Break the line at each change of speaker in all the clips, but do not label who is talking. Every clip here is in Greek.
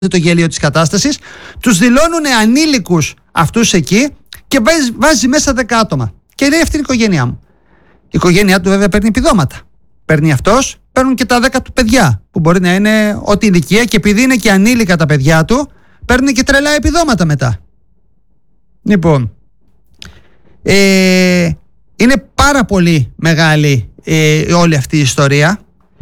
το γέλιο της κατάστασης, τους δηλώνουν ανήλικους αυτούς εκεί και βάζει μέσα 10 άτομα. Και λέει αυτή η οικογένειά μου. Η οικογένειά του βέβαια παίρνει επιδόματα. Παίρνει αυτός, παίρνουν και τα 10 του παιδιά, που μπορεί να είναι ό,τι ηλικία, και επειδή είναι και ανήλικα τα παιδιά του, παίρνουν και τρελά επιδόματα μετά. Λοιπόν, είναι πάρα πολύ μεγάλη όλη αυτή η ιστορία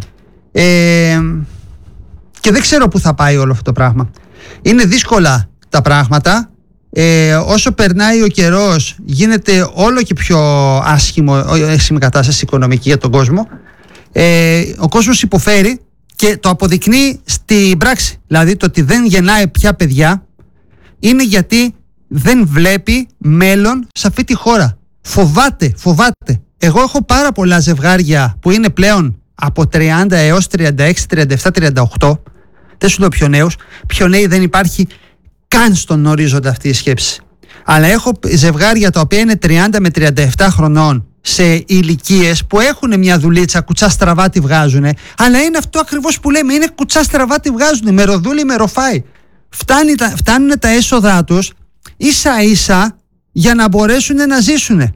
και δεν ξέρω πού θα πάει όλο αυτό το πράγμα. Είναι δύσκολα τα πράγματα. Όσο περνάει ο καιρός γίνεται όλο και πιο άσχημη κατάσταση οικονομική για τον κόσμο. Ο κόσμος υποφέρει και το αποδεικνύει στην πράξη. Δηλαδή το ότι δεν γεννάει πια παιδιά είναι γιατί δεν βλέπει μέλλον σε αυτή τη χώρα. Φοβάται. Εγώ έχω πάρα πολλά ζευγάρια που είναι πλέον από 30 έως 36, 37, 38. Δεν σου λέω πιο νέους. Πιο νέοι δεν υπάρχει καν στον ορίζοντα αυτή η σκέψη. Αλλά έχω ζευγάρια τα οποία είναι 30 με 37 χρονών σε ηλικίες που έχουν μια δουλίτσα, κουτσά στραβά τη βγάζουν. Αλλά είναι αυτό ακριβώς που λέμε, είναι κουτσά στραβά τη βγάζουν, μεροδούλη, μεροφάι. Φτάνουν τα έσοδά τους ίσα ίσα για να μπορέσουν να ζήσουν.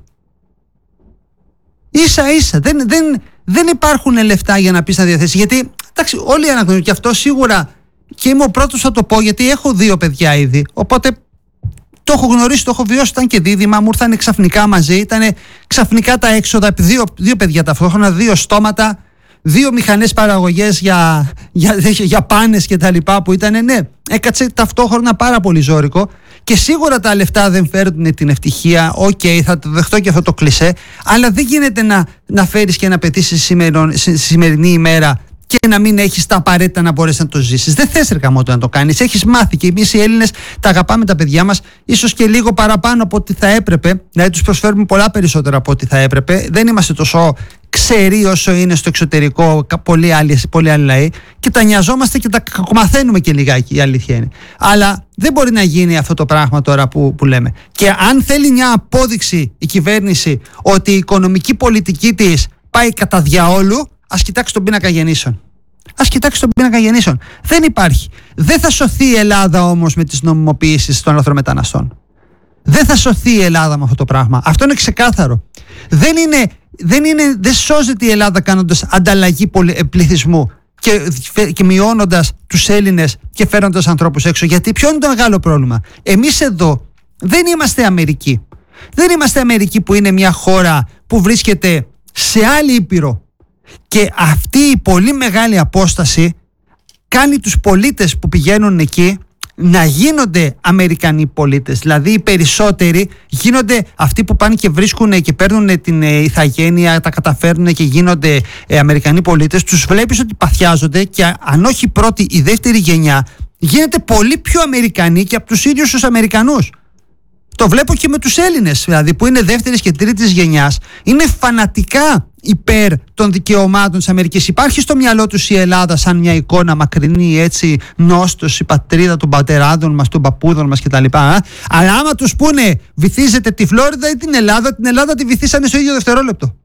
Ίσα ίσα. Δεν υπάρχουν λεφτά για να πεις να διαθέσει. Γιατί εντάξει, όλοι αναγνωρίζουν και αυτό σίγουρα, και είμαι ο πρώτος θα το πω, γιατί έχω 2 παιδιά ήδη. Οπότε το έχω γνωρίσει, το έχω βιώσει. Ήταν και δίδυμα, μου ήρθαν ξαφνικά μαζί. Ήταν ξαφνικά τα έξοδα. 2 παιδιά ταυτόχρονα, 2 στόματα, 2 μηχανές παραγωγές για πάνες και τα λοιπά που ήταν. Ναι, έκατσε ταυτόχρονα πάρα πολύ ζώρικο. Και σίγουρα τα λεφτά δεν φέρνουν την ευτυχία. Οκ, θα το δεχτώ και αυτό το κλισέ. Αλλά δεν γίνεται να φέρεις και να πετύσεις στη σημερινή ημέρα και να μην έχεις τα απαραίτητα να μπορέσεις να το ζήσεις. Δεν θες εργαμότο να το κάνεις. Έχεις μάθει, και εμείς οι Έλληνες τα αγαπάμε τα παιδιά μας, ίσως και λίγο παραπάνω από ό,τι θα έπρεπε. Δηλαδή τους προσφέρουμε πολλά περισσότερα από ό,τι θα έπρεπε. Δεν είμαστε τόσο ξεροί όσο είναι στο εξωτερικό πολλοί άλλοι λαοί, και τα νοιαζόμαστε και τα κακομαθαίνουμε και λιγάκι, η αλήθεια είναι. Αλλά δεν μπορεί να γίνει αυτό το πράγμα τώρα που λέμε. Και αν θέλει μια απόδειξη η κυβέρνηση ότι η οικονομική πολιτική της πάει κατά διαόλου, ας κοιτάξει τον πίνακα γεννήσεων. Δεν υπάρχει. Δεν θα σωθεί η Ελλάδα όμως με τις νομιμοποιήσεις των λαθρομεταναστών. Δεν θα σωθεί η Ελλάδα με αυτό το πράγμα. Αυτό είναι ξεκάθαρο. Δεν σώζεται η Ελλάδα κάνοντας ανταλλαγή πληθυσμού και μειώνοντας τους Έλληνες και φέρνοντας ανθρώπους έξω. Γιατί ποιο είναι το μεγάλο πρόβλημα? Εμείς εδώ δεν είμαστε Αμερική. Δεν είμαστε Αμερική που είναι μια χώρα που βρίσκεται σε άλλη ήπειρο. Και αυτή η πολύ μεγάλη απόσταση κάνει τους πολίτες που πηγαίνουν εκεί να γίνονται Αμερικανοί πολίτες. Δηλαδή οι περισσότεροι γίνονται αυτοί που πάνε και βρίσκουν και παίρνουν την ηθαγένεια, τα καταφέρνουν και γίνονται Αμερικανοί πολίτες. Τους βλέπεις ότι παθιάζονται, και αν όχι πρώτη η δεύτερη γενιά γίνεται πολύ πιο Αμερικανοί και από τους ίδιους τους Αμερικανούς. Το βλέπω και με τους Έλληνες, δηλαδή, που είναι δεύτερης και τρίτης γενιάς, είναι φανατικά υπέρ των δικαιωμάτων της Αμερικής. Υπάρχει στο μυαλό τους η Ελλάδα σαν μια εικόνα μακρινή, έτσι, νόστος, η πατρίδα των πατεράδων μας, των παππούδων μας κτλ. Αλλά άμα τους πούνε βυθίζετε τη Φλόριδα ή την Ελλάδα τη βυθίσανε στο ίδιο δευτερόλεπτο.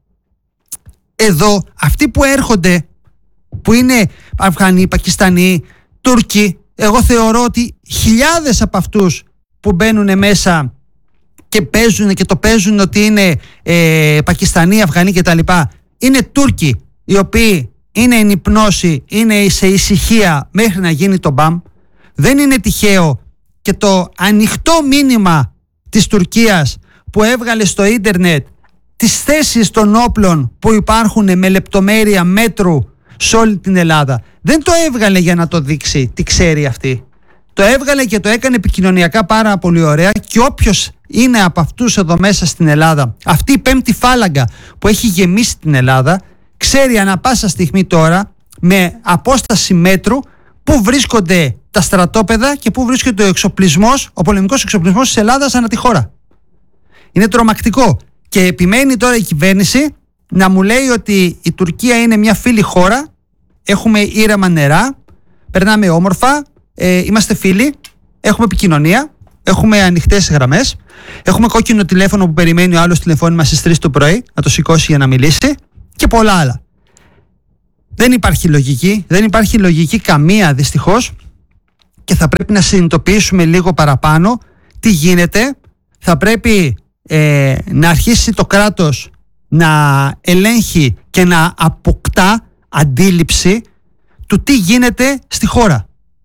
Εδώ αυτοί που έρχονται, που είναι Αφγανοί, Πακιστανοί, Τούρκοι, εγώ θεωρώ ότι χιλιάδες από αυτούς που μπαίνουν μέσα και το παίζουν ότι είναι Πακιστανοί, Αφγανοί κτλ. Είναι Τούρκοι οι οποίοι είναι εν υπνώση, είναι σε ησυχία μέχρι να γίνει το μπαμ. Δεν είναι τυχαίο και το ανοιχτό μήνυμα της Τουρκίας που έβγαλε στο ίντερνετ τις θέσεις των όπλων που υπάρχουν με λεπτομέρεια μέτρου σε όλη την Ελλάδα. Δεν το έβγαλε για να το δείξει τι ξέρει αυτή. Το έβγαλε και το έκανε επικοινωνιακά πάρα πολύ ωραία, και όποιος είναι από αυτούς εδώ μέσα στην Ελλάδα, αυτή η πέμπτη φάλαγγα που έχει γεμίσει την Ελλάδα, ξέρει ανά πάσα στιγμή τώρα με απόσταση μέτρου πού βρίσκονται τα στρατόπεδα και πού βρίσκεται ο εξοπλισμός, ο πολεμικός εξοπλισμός της Ελλάδας ανά τη χώρα. Είναι τρομακτικό. Και επιμένει τώρα η κυβέρνηση να μου λέει ότι η Τουρκία είναι μια φίλη χώρα, έχουμε ήρεμα νερά, περνάμε όμορφα, είμαστε φίλοι, έχουμε επικοινωνία, έχουμε ανοιχτές γραμμές, έχουμε κόκκινο τηλέφωνο που περιμένει ο άλλος τηλεφώνημα στις 3 το πρωί να το σηκώσει για να μιλήσει, και πολλά άλλα. Δεν υπάρχει λογική καμία δυστυχώς, και θα πρέπει να συνειδητοποιήσουμε λίγο παραπάνω τι γίνεται. Θα πρέπει να αρχίσει το κράτος να ελέγχει και να αποκτά αντίληψη του τι γίνεται στη χώρα.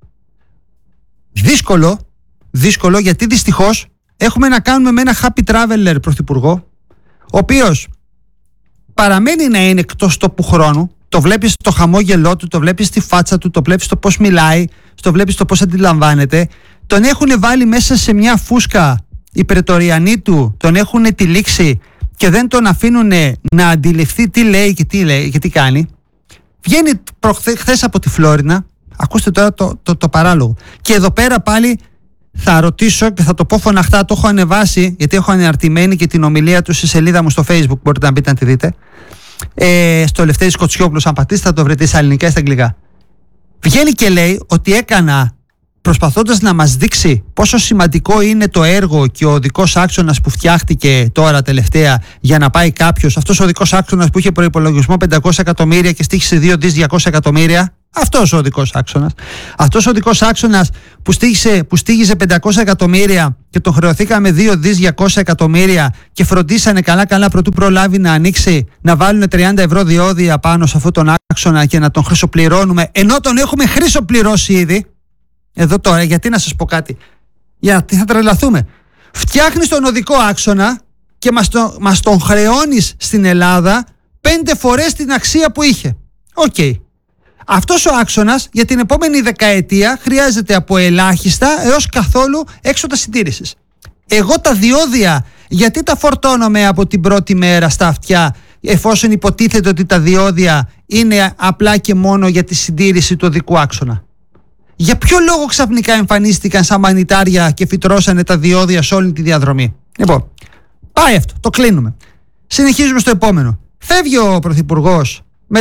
Δύσκολο γιατί δυστυχώς έχουμε να κάνουμε με ένα happy traveler πρωθυπουργό, ο οποίος παραμένει να είναι εκτός τόπου χρόνου. Το βλέπεις στο χαμόγελό του, το βλέπεις στη φάτσα του, το βλέπεις το πώς μιλάει, το βλέπεις το πώς αντιλαμβάνεται. Τον έχουν βάλει μέσα σε μια φούσκα οι πρετοριανοί του, τον έχουν τυλίξει και δεν τον αφήνουν να αντιληφθεί τι λέει και τι κάνει. Βγαίνει χθες από τη Φλόρινα, ακούστε τώρα το παράλογο. Και εδώ πέρα πάλι θα ρωτήσω και θα το πω φωναχτά, το έχω ανεβάσει γιατί έχω αναρτημένη και την ομιλία του στη σελίδα μου στο Facebook, μπορείτε να μπείτε να τη δείτε. Στο Λευτέρης Κοτσιόπουλος, αν πατήσετε θα το βρείτε στα ελληνικά ή στα αγγλικά. Βγαίνει και λέει ότι έκανα, προσπαθώντας να μας δείξει πόσο σημαντικό είναι το έργο και ο οδικός άξονας που φτιάχτηκε τώρα τελευταία για να πάει κάποιος, αυτός ο οδικός άξονας που είχε προϋπολογισμό 500 εκατομμύρια και στοίχησε 2 δις 200 εκατομμύρια, αυτός ο οδικός άξονας. Αυτός ο οδικός άξονας που στοίχησε 500 εκατομμύρια και τον χρεωθήκαμε 2 δις 200 εκατομμύρια και φροντίσανε καλά πρωτού προλάβει να ανοίξει, να βάλουν 30 ευρώ διόδια πάνω σε αυτόν τον άξονα και να τον χρυσοπληρώνουμε, ενώ τον έχουμε χρυσοπληρώσει ήδη. Εδώ τώρα, γιατί να σας πω κάτι, γιατί θα τρελαθούμε. Φτιάχνεις τον οδικό άξονα και μας τον χρεώνεις στην Ελλάδα 5 φορές την αξία που είχε. Οκ. Αυτός ο άξονας για την επόμενη δεκαετία χρειάζεται από ελάχιστα έως καθόλου έξοδα συντήρησης. Εγώ τα διόδια γιατί τα φορτώνομαι από την πρώτη μέρα στα αυτιά, εφόσον υποτίθεται ότι τα διόδια είναι απλά και μόνο για τη συντήρηση του οδικού άξονα? Για ποιο λόγο ξαφνικά εμφανίστηκαν σαν μανιτάρια και φυτρώσανε τα διόδια σε όλη τη διαδρομή? Λοιπόν, πάει αυτό, το κλείνουμε. Συνεχίζουμε στο επόμενο. Φεύγει ο Πρωθυπουργός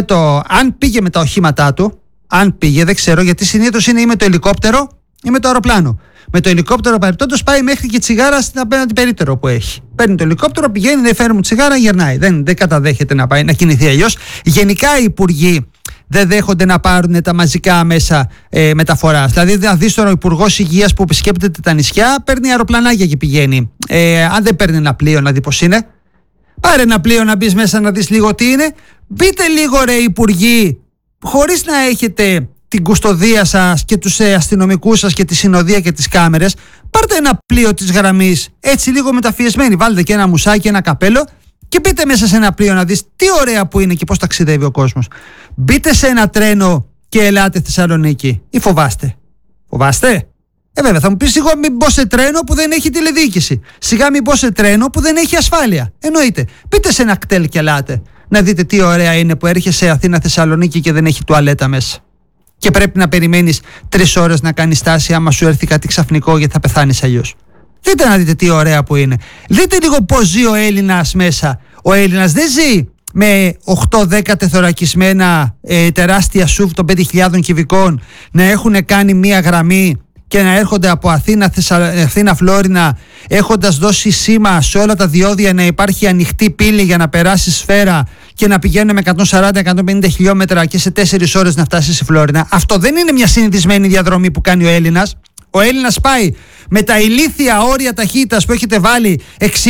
αν πήγε με τα οχήματά του, αν πήγε, δεν ξέρω, γιατί συνήθως είναι ή με το ελικόπτερο ή με το αεροπλάνο. Με το ελικόπτερο παρεπτόντως πάει μέχρι και τσιγάρα στην απέναντι περίπτερο που έχει. Παίρνει το ελικόπτερο, πηγαίνει, δεν φέρνει μου τσιγάρα, γερνάει. Δεν καταδέχεται να πάει να κινηθεί αλλιώς. Γενικά οι υπουργοί δεν δέχονται να πάρουν τα μαζικά μέσα μεταφοράς. Δηλαδή, να δεις τώρα ο Υπουργός Υγείας που επισκέπτεται τα νησιά, παίρνει αεροπλανάκια και πηγαίνει. Αν δεν παίρνει ένα πλοίο, να δει πώς είναι. Πάρε ένα πλοίο να μπεις μέσα να δεις λίγο τι είναι. Μπείτε λίγο ρε υπουργοί, χωρίς να έχετε την κουστοδία σας και τους αστυνομικούς σας και τη συνοδεία και τις κάμερες. Πάρτε ένα πλοίο της γραμμής, έτσι λίγο μεταφιεσμένοι. Βάλτε και ένα μουσάκι, ένα καπέλο και μπείτε μέσα σε ένα πλοίο να δεις τι ωραία που είναι και πώς ταξιδεύει ο κόσμος. Μπείτε σε ένα τρένο και ελάτε Θεσσαλονίκη. Ή φοβάστε? Φοβάστε? Βέβαια, θα μου πεις σιγά μην μπω σε τρένο που δεν έχει τηλεδιοίκηση. Σιγά μην μπω σε τρένο που δεν έχει ασφάλεια. Εννοείται. Μπείτε σε ένα κτέλ και ελάτε. Να δείτε τι ωραία είναι που έρχεσαι Αθήνα Θεσσαλονίκη και δεν έχει τουαλέτα μέσα. Και πρέπει να περιμένεις 3 ώρες να κάνεις στάση άμα σου έρθει κάτι ξαφνικό γιατί θα πεθάνεις αλλιώς. Δείτε να δείτε τι ωραία που είναι. Δείτε λίγο πώς ζει ο Έλληνας μέσα. Ο Έλληνας δεν ζει με 8-10 τεθωρακισμένα τεράστια SUV των 5.000 κυβικών να έχουν κάνει μία γραμμή και να έρχονται από Αθήνα Φλόρινα έχοντας δώσει σήμα σε όλα τα διόδια να υπάρχει ανοιχτή πύλη για να περάσει σφαίρα και να πηγαίνουν με 140-150 χιλιόμετρα και σε 4 ώρες να φτάσει στη Φλόρινα. Αυτό δεν είναι μια συνηθισμένη διαδρομή που κάνει ο Έλληνας. Ο Έλληνας πάει με τα ηλίθια όρια ταχύτητας που έχετε βάλει 60, 70, 80,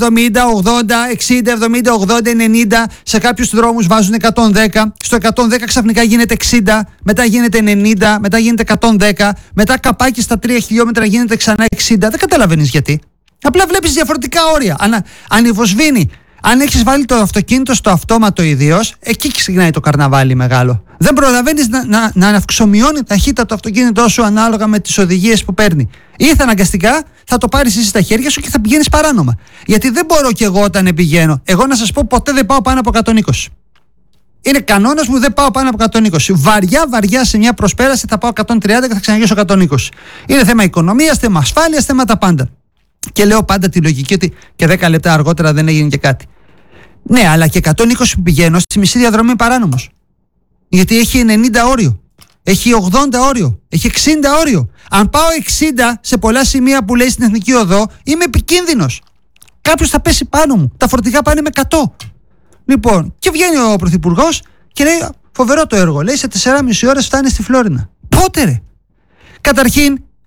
60, 70, 80, 90. Σε κάποιους δρόμους βάζουν 110. Στο 110 ξαφνικά γίνεται 60, μετά γίνεται 90, μετά γίνεται 110. Μετά καπάκι στα 3 χιλιόμετρα γίνεται ξανά 60. Δεν καταλαβαίνεις γιατί. Απλά βλέπεις διαφορετικά όρια. Ανιβοσβήνει. Αν έχεις βάλει το αυτοκίνητο στο αυτόματο ιδίως, εκεί ξεκινάει το καρναβάλι μεγάλο. Δεν προλαβαίνεις να αυξομειώνει ταχύτητα το αυτοκίνητό σου ανάλογα με τις οδηγίες που παίρνει. Ή θα αναγκαστικά θα το πάρεις εσύ στα χέρια σου και θα πηγαίνεις παράνομα. Γιατί δεν μπορώ κι εγώ όταν πηγαίνω. Εγώ να σας πω ποτέ δεν πάω πάνω από 120. Είναι κανόνας μου, δεν πάω πάνω από 120. Βαριά σε μια προσπέραση θα πάω 130 και θα ξαναγήσω 120. Είναι θέμα οικονομίας, θέμα ασφάλειας, θέμα τα πάντα. Και λέω πάντα τη λογική ότι και 10 λεπτά αργότερα δεν έγινε και κάτι. Ναι, αλλά και 120 που πηγαίνω στη μισή διαδρομή παράνομος. Γιατί έχει 90 όριο, έχει 80 όριο, έχει 60 όριο. Αν πάω 60 σε πολλά σημεία που λέει στην Εθνική Οδό, είμαι επικίνδυνος. Κάποιος θα πέσει πάνω μου. Τα φορτηγά πάνε με 100. Λοιπόν, και βγαίνει ο Πρωθυπουργός και λέει: φοβερό το έργο. Λέει: σε 4,5 ώρες φτάνει στη Φλόρινα. Πότε ρε? Καταρχήν,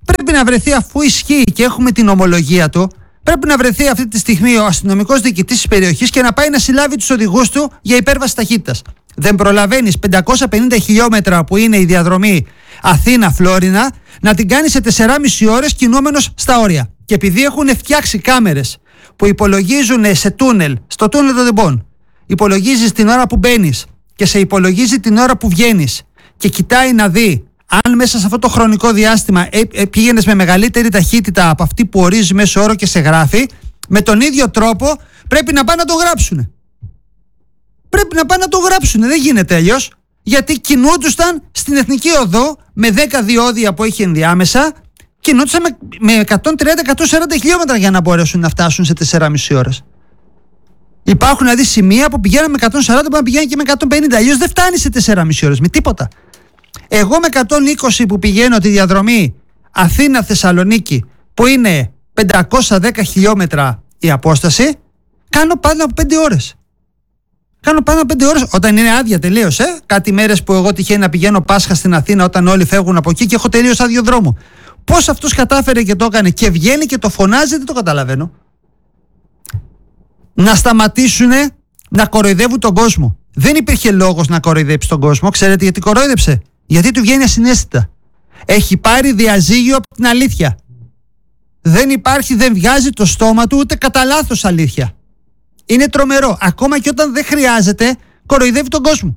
πρέπει να βρεθεί, αφού ισχύει και έχουμε την ομολογία του, πρέπει να βρεθεί αυτή τη στιγμή ο αστυνομικός διοικητής της περιοχής και να πάει να συλλάβει τους οδηγούς του για υπέρβαση ταχύτητας. Δεν προλαβαίνεις 550 χιλιόμετρα που είναι η διαδρομή Αθήνα-Φλόρινα να την κάνεις σε 4,5 ώρες κινούμενος στα όρια. Και επειδή έχουν φτιάξει κάμερες που υπολογίζουν σε τούνελ, στο τούνελ των Δεμπών, υπολογίζεις την ώρα που μπαίνεις και σε υπολογίζει την ώρα που βγαίνεις και κοιτάει να δει αν μέσα σε αυτό το χρονικό διάστημα πήγαινες με μεγαλύτερη ταχύτητα από αυτή που ορίζει μέσο όρο και σε γράφει, με τον ίδιο τρόπο πρέπει να πάνε να το γράψουν. Πρέπει να πάνε να το γράψουν, δεν γίνεται αλλιώς. Γιατί κινούντουσαν στην Εθνική Οδό με 10 διόδια που έχει ενδιάμεσα, κινούντουσαν με 130-140 χιλιόμετρα για να μπορέσουν να φτάσουν σε 4,5 ώρες. Υπάρχουν δηλαδή σημεία που πηγαίνουν με 140, που να πηγαίνουν και με 150, αλλιώς δεν φτάνει σε 4,5 ώρες με τίποτα. Εγώ με 120 που πηγαίνω τη διαδρομή Αθήνα-Θεσσαλονίκη, που είναι 510 χιλιόμετρα η απόσταση, κάνω πάνω από 5 ώρες. Κάνω πάνω από 5 ώρες όταν είναι άδεια τελείως. Κάτι μέρες που εγώ τυχαίνει να πηγαίνω Πάσχα στην Αθήνα όταν όλοι φεύγουν από εκεί και έχω τελείως άδειο δρόμο. Πώς αυτός κατάφερε και το έκανε και βγαίνει και το φωνάζει, δεν το καταλαβαίνω. Να σταματήσουν να κοροϊδεύουν τον κόσμο. Δεν υπήρχε λόγος να κοροϊδέψει τον κόσμο. Ξέρετε γιατί κοροϊδέψε? Γιατί του βγαίνει ασυναίσθητα. Έχει πάρει διαζύγιο από την αλήθεια. Δεν υπάρχει, δεν βγάζει το στόμα του ούτε κατά λάθος αλήθεια. Είναι τρομερό. Ακόμα και όταν δεν χρειάζεται, κοροϊδεύει τον κόσμο.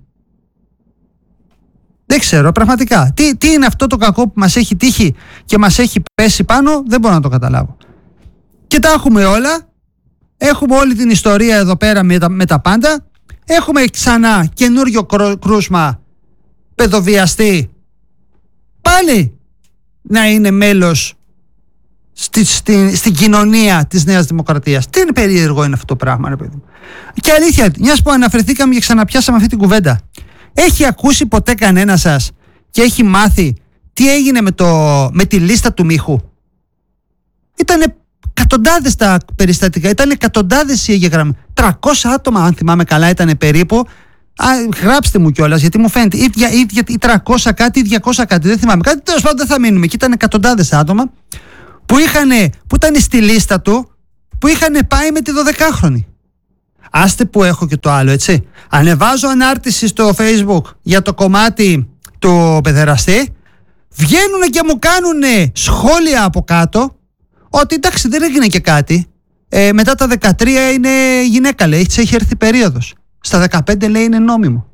Δεν ξέρω, πραγματικά. Τι είναι αυτό το κακό που μας έχει τύχει και μας έχει πέσει πάνω, δεν μπορώ να το καταλάβω. Και τα έχουμε όλα. Έχουμε όλη την ιστορία εδώ πέρα με τα πάντα. Έχουμε ξανά καινούριο κρούσμα παιδοβιαστή. Πάλι να είναι μέλος στην κοινωνία της Νέας Δημοκρατίας. Τι είναι περίεργο είναι αυτό το πράγμα, ρε παιδί μου. Και αλήθεια, μιας που αναφερθήκαμε και ξαναπιάσαμε αυτή την κουβέντα, έχει ακούσει ποτέ κανένα σας και έχει μάθει τι έγινε με τη λίστα του Μίχου? Ήτανε εκατοντάδες τα περιστατικά, ήταν εκατοντάδες οι εγγεγραμμένοι. 300 άτομα, αν θυμάμαι καλά, ήταν περίπου. Γράψτε μου κιόλας, γιατί μου φαίνεται ή 300 κάτι ή 200 κάτι, δεν θυμάμαι κάτι. Τέλος πάντων, δεν θα μείνουμε. Και ήταν εκατοντάδες άτομα που ήταν στη λίστα του, που είχαν πάει με τη 12χρονη. Άστε που έχω και το άλλο, έτσι. Ανεβάζω ανάρτηση στο Facebook για το κομμάτι του παιδεραστή, βγαίνουν και μου κάνουν σχόλια από κάτω ότι εντάξει, δεν έγινε και κάτι. Μετά τα 13 είναι γυναίκα, λέει, έχει έρθει περίοδος. Στα 15 λέει είναι νόμιμο.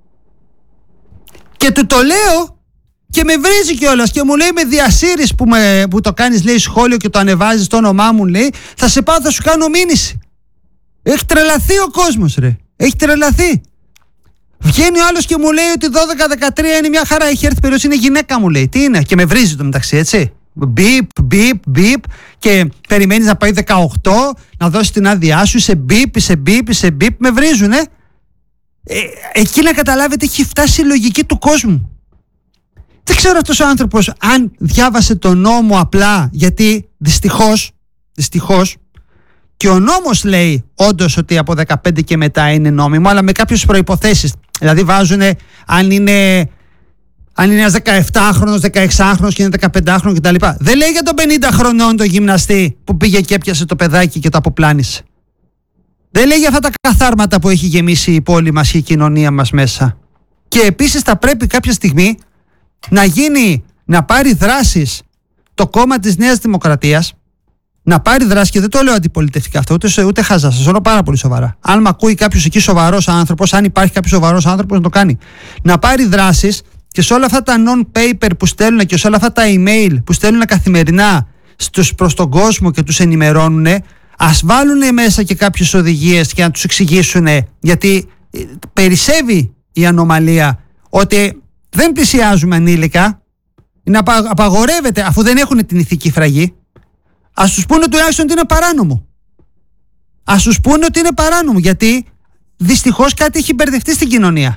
Και του το λέω και με βρίζει κιόλας και μου λέει με διασύρεις που το κάνεις, λέει, σχόλιο και το ανεβάζεις το όνομά μου, λέει, θα σε πάω, θα σου κάνω μήνυση. Έχει τρελαθεί ο κόσμος, ρε. Έχει τρελαθεί. Βγαίνει ο άλλος και μου λέει ότι 12-13 είναι μια χαρά, έχει έρθει περίοδος, είναι γυναίκα, μου λέει. Τι είναι? Και με βρίζει το μεταξύ, έτσι. Μπιπ και περιμένεις να πάει 18, να δώσει την άδειά σου, σε μπιπ, με βρίζουνε. Εκεί να καταλάβετε, έχει φτάσει η λογική του κόσμου. Δεν ξέρω αυτός ο άνθρωπος αν διάβασε τον νόμο απλά, γιατί δυστυχώς και ο νόμος λέει όντως ότι από 15 και μετά είναι νόμιμο, αλλά με κάποιες προϋποθέσεις. Δηλαδή βάζουν αν είναι ένας 17χρονος, 16χρονος και είναι 15χρονος κτλ. Δεν λέει για τον 50 χρονών το γυμναστή που πήγε και έπιασε το παιδάκι και το αποπλάνησε. Δεν λέει για αυτά τα καθάρματα που έχει γεμίσει η πόλη μας και η κοινωνία μας μέσα. Και επίσης θα πρέπει κάποια στιγμή να πάρει δράσεις το κόμμα της Νέας Δημοκρατίας, να πάρει δράση, και δεν το λέω αντιπολιτευτικά αυτό, ούτε χαζά, σας λέω πάρα πολύ σοβαρά. Αν με ακούει κάποιος εκεί σοβαρός άνθρωπος, αν υπάρχει κάποιος σοβαρός άνθρωπος, να το κάνει. Να πάρει δράσεις και σε όλα αυτά τα non-paper που στέλνουν και σε όλα αυτά τα email που στέλνουν καθημερινά προς τον κόσμο και τους ενημερώνουν, ας βάλουν μέσα και κάποιες οδηγίες και να τους εξηγήσουν, γιατί περισσεύει η ανομαλία ότι δεν πλησιάζουμε ανήλικα, απαγορεύεται αφού δεν έχουν την ηθική φραγή. Ας τους πούνε τουλάχιστον ότι είναι παράνομο. Ας τους πούνε ότι είναι παράνομο, γιατί δυστυχώς κάτι έχει μπερδευτεί στην κοινωνία.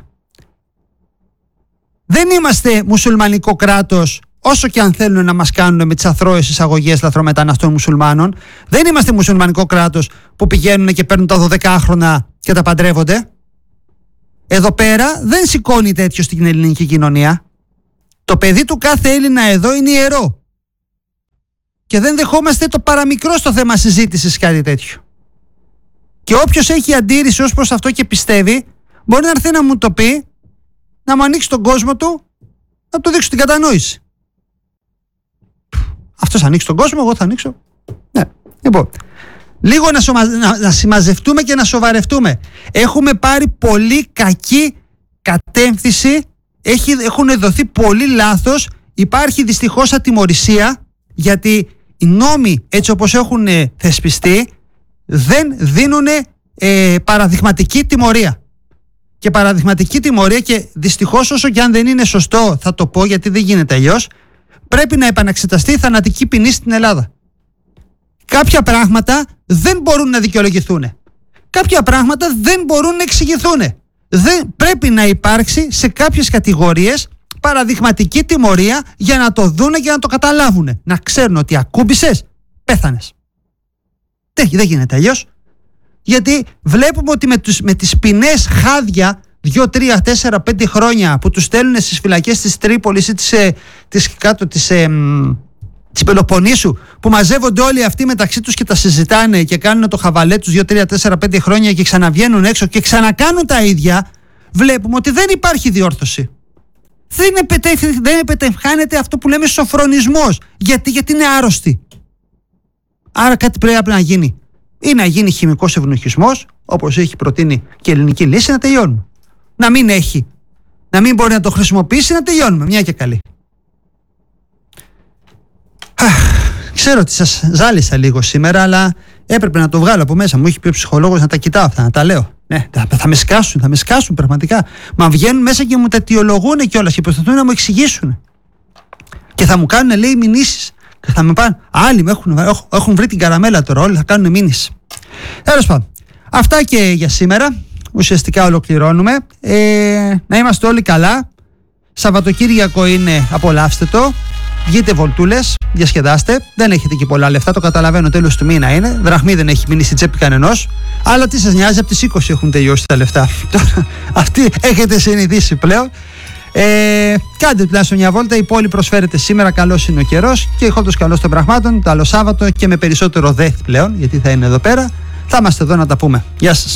Δεν είμαστε μουσουλμανικό κράτος, όσο και αν θέλουν να μας κάνουν με τις αθρώες εισαγωγές λαθρομεταναστών μουσουλμάνων. Δεν είμαστε μουσουλμανικό κράτος που πηγαίνουν και παίρνουν τα 12χρονα και τα παντρεύονται. Εδώ πέρα δεν σηκώνει τέτοιο στην ελληνική κοινωνία. Το παιδί του κάθε Έλληνα εδώ είναι ιερό. και δεν δεχόμαστε το παραμικρό στο θέμα συζήτησης κάτι τέτοιο. Και όποιος έχει αντίρρηση ως προς αυτό και πιστεύει, μπορεί να έρθει να μου το πει, να μου ανοίξει τον κόσμο του, να του δείξω την κατανόηση. Αυτός ανοίξει τον κόσμο, εγώ θα ανοίξω. Ναι. Λοιπόν, λίγο να συμμαζευτούμε και να σοβαρευτούμε. Έχουμε πάρει πολύ κακή κατεύθυνση, έχουν δοθεί πολύ λάθος, υπάρχει δυστυχώς ατιμωρησία, γιατί οι νόμοι έτσι όπως έχουν θεσπιστεί δεν δίνουν παραδειγματική τιμωρία. Και παραδειγματική τιμωρία, και δυστυχώς όσο και αν δεν είναι σωστό θα το πω γιατί δεν γίνεται αλλιώς, πρέπει να επαναξεταστεί η θανατική ποινή στην Ελλάδα. Κάποια πράγματα δεν μπορούν να δικαιολογηθούν. Κάποια πράγματα δεν μπορούν να εξηγηθούν. Δεν πρέπει να υπάρξει σε κάποιες κατηγορίες παραδειγματική τιμωρία για να το δούνε και να το καταλάβουν. Να ξέρουν ότι ακούμπησες, πέθανες. Δεν γίνεται αλλιώς. Γιατί βλέπουμε ότι με τις ποινές χάδια 2, 3, 4, 5 χρόνια που τους στέλνουν στις φυλακές της Τρίπολης ή της Πελοποννήσου, που μαζεύονται όλοι αυτοί μεταξύ τους και τα συζητάνε και κάνουν το χαβαλέ τους 2, 3, 4, 5 χρόνια και ξαναβγαίνουν έξω και ξανακάνουν τα ίδια, βλέπουμε ότι δεν υπάρχει διόρθωση. Δεν επιτευχάνεται αυτό που λέμε σοφρονισμός. Γιατί είναι άρρωστοι. Άρα κάτι πρέπει να γίνει. Ή να γίνει χημικός ευνοχισμός, όπως έχει προτείνει και η ελληνική λύση, να τελειώνουμε. Να μην έχει. Να μην μπορεί να το χρησιμοποιήσει, να τελειώνουμε. Μια και καλή. Ξέρω ότι σας ζάλισα λίγο σήμερα, αλλά έπρεπε να το βγάλω από μέσα μου. Είχε πει ο ψυχολόγος να τα κοιτάω αυτά, να τα λέω. Ναι, θα με σκάσουν πραγματικά. Μα βγαίνουν μέσα και μου τα αιτιολογούν κιόλας και προσπαθούν να μου εξηγήσουν. Και θα μου κάνουν, λέει, μηνύσεις. Και θα με πάνε. Άλλοι έχουν βρει την καραμέλα τώρα, όλοι θα κάνουν μήνυση. Τέλος πάντων. Αυτά και για σήμερα. Ουσιαστικά ολοκληρώνουμε. Να είμαστε όλοι καλά. Σαββατοκύριακο είναι, απολαύστε το. Βγείτε βολτούλες, διασκεδάστε. Δεν έχετε και πολλά λεφτά, το καταλαβαίνω, τέλος του μήνα είναι. Δραχμή δεν έχει μείνει στην τσέπη κανενός. Αλλά τι σας νοιάζει, από τις 20 έχουν τελειώσει τα λεφτά. Αυτοί έχετε συνηθίσει πλέον. Κάντε τουλάχιστον μια βόλτα. Η πόλη προσφέρεται σήμερα. Καλός είναι ο καιρός και ηχόντως καλός των πραγμάτων. Το άλλο Σάββατο και με περισσότερο δέχτη πλέον, γιατί θα είναι εδώ πέρα. Θα είμαστε εδώ να τα πούμε. Γεια σας.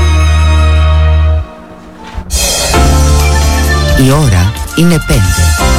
Η ώρα είναι 5.